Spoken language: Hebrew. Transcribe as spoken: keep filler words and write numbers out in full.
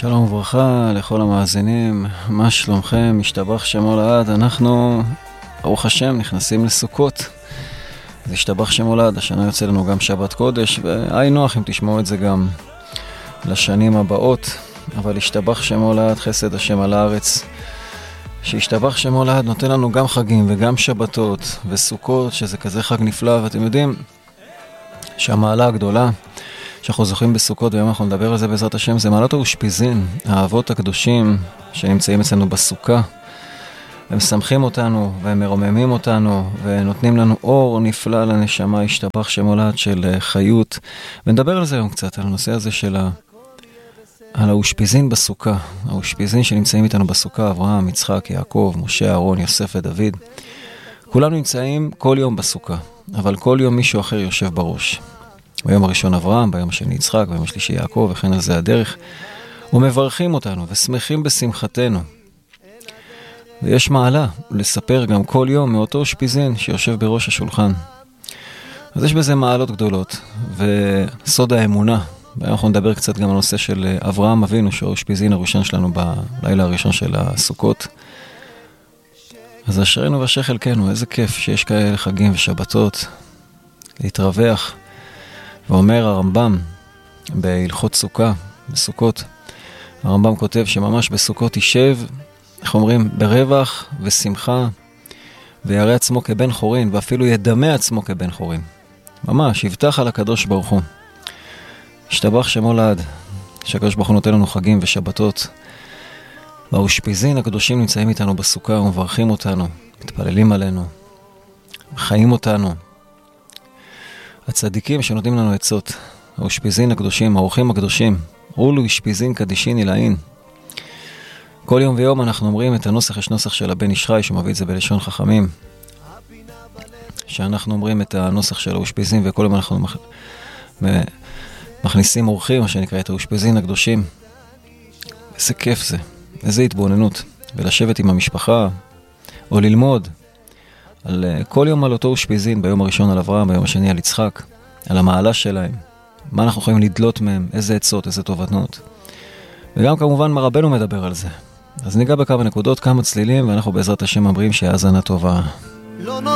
שלום וברכה לכל המאזינים, מה שלומכם? משתבח שמו לעד. אנחנו, ברוך השם, נכנסים לסוכות. זה השתבח שמו לעד, השנה יוצא לנו גם שבת קודש, והי נוח אם תשמעו את זה גם לשנים הבאות. אבל השתבח שמו לעד, חסד השם על הארץ, שהשתבח שמו לעד נותן לנו גם חגים וגם שבתות וסוכות, שזה כזה חג נפלא. ואתם יודעים שהמעלה הגדולה שאנחנו זוכים בסוכות, והיום אנחנו נדבר על זה בעזרת השם, זה מעלות האושפיזין, האבות הקדושים שנמצאים אצלנו בסוכה. הם שמחים אותנו והם מרוממים אותנו ונותנים לנו אור נפלא לנשמה, השתבח שמו לעד, של חיות. ונדבר על זה היום קצת, על הנושא הזה של ה... על האושפיזין בסוכה, האושפיזין שנמצאים איתנו בסוכה, אברהם, יצחק, יעקב, משה, אהרון, יוסף ודוד. כולנו נמצאים כל יום בסוכה, אבל כל יום מישהו אחר יושב בראש. ביום הראשון אברהם, ביום השני יצחק, ביום השלישי יעקב, וכן על זה הדרך. ומברכים אותנו ושמחים בשמחתנו. ויש מעלה לספר גם כל יום מאותו אושפיזין שיושב בראש השולחן. אז יש בזה מעלות גדולות, וסוד האמונה. ואנחנו נדבר קצת גם על הנושא של אברהם אבינו, שהוא האושפיזין הראשון שלנו בלילה הראשון של הסוכות. אז אשרינו ואשרי חלקנו, איזה כיף שיש כאלה חגים ושבתות, להתרווח. ואומר הרמב"ם בהלכות סוכה, בסוכות, הרמב"ם כותב שממש בסוכות יישב, איך אומרים, ברווח ושמחה, ויראה עצמו כבן חורין, ואפילו ידמה עצמו כבן חורין. ממש, יבטח על הקדוש ברוך הוא. השתבח שמו לעד, שהקדוש ברוך הוא נותן לנו חגים ושבתות. והאושפיזין הקדושים נמצאים איתנו בסוכה, ומברכים אותנו, מתפללים עלינו, חיים אותנו. הצדיקים שנותנים לנו עצות, האושפיזין הקדושים, האורחים הקדושים, רולו אושפיזין קדישין אילאין. כל יום ויום אנחנו אומרים את הנוסח, יש נוסח של הבן איש חי, שמביא את זה בלשון חכמים, שאנחנו אומרים את הנוסח של האושפיזין, וכל יום אנחנו מח... מכניסים אורחים, מה שנקרא, את האושפיזין הקדושים. איזה כיף זה, איזה התבוננות, ולשבת עם המשפחה, או ללמוד, על כל יום על אותו אושפיזין, ביום הראשון על אברהם, ביום השני על יצחק, על המעלה שלהם, מה אנחנו יכולים לדלות מהם, איזה עצות, איזה תובנות. וגם כמובן מה רבנו מדבר על זה. אז ניגע בכמה נקודות, כמה צלילים, ואנחנו בעזרת השם אומרים שהאזנה טובה.